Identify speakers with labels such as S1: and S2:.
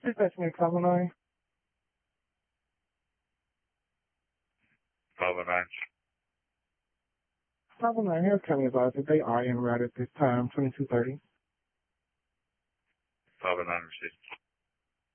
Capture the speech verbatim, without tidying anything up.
S1: Please pass me five oh nine.
S2: five oh nine.
S1: five oh nine, Harris County advised that they are en route at this time, twenty-two thirty.
S2: five oh nine received.